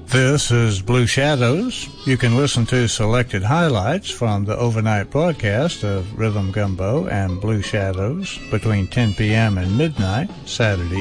This is Blue Shadows. You can listen to selected highlights from the overnight broadcast of Rhythm Gumbo and Blue Shadows between 10 p.m. and midnight, Saturday